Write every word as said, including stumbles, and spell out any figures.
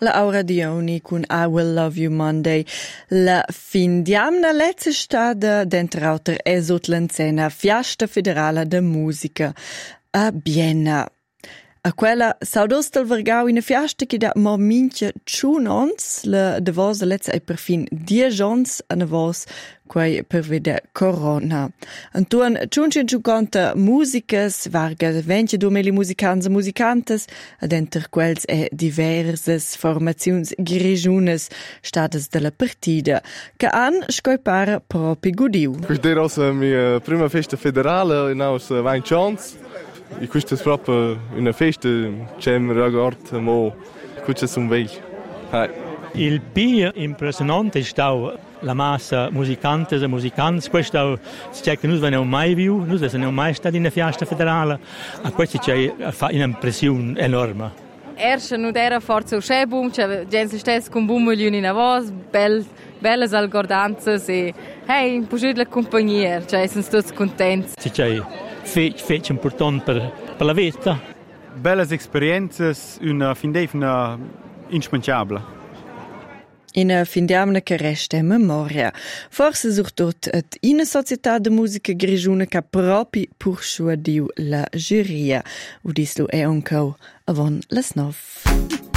La Aura Dioni con I Will Love You Monday. La fin diamna lezza stada dentro auter esot l'encena Fiasta Federale de Musica a Vienna. A quella saudos del Vargau in a fiasta che da mo mincha tschunons, la de vos a lezza e perfin diejons a na vos quai per vede corona. Antuan tschunchen tschunconta musicas, varga venti dumeli musicans e musicantes, ad enter quels e diverses formaziuns grigiunes stadas della partida, che han scoipara propi gudiu. Questa era la mia prima festa federale in aus Vainchons. E questa è proprio una festa che mi ricorda mo questo è un veglio. Il più impressionante è stato la massa musicantes e musicanti. Questo è che noi non abbiamo mai visto, noi non siamo mai stati in una fiesta federale. A questo c'è un'impressione enorme. Erst non era forza uscebum, c'è gente stessa con buon milione in voce, belle belle algordanze e hey, un po' di la compagnia, cioè siamo tutti contenti. C'è fece importante per, per la vita. Belle esperienze, una fin d'efna insmanciabile. In a findiamna che resta in memoria. Forse surtot et in a società de musica grigiuna che propi persuadiu la giuria. Udislu e onco avon las nov.